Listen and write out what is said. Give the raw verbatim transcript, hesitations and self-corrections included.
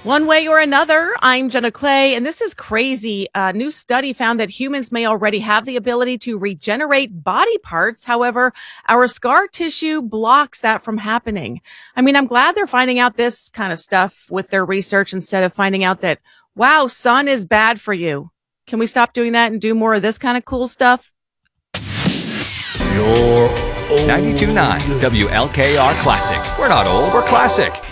One way or another, I'm Jenna Clay, and this is crazy. A new study found that humans may already have the ability to regenerate body parts. However, our scar tissue blocks that from happening. I mean, I'm glad they're finding out this kind of stuff with their research instead of finding out that, wow, sun is bad for you. Can we stop doing that and do more of this kind of cool stuff? You're ninety-two point nine W L K R Classic. We're not old, we're classic.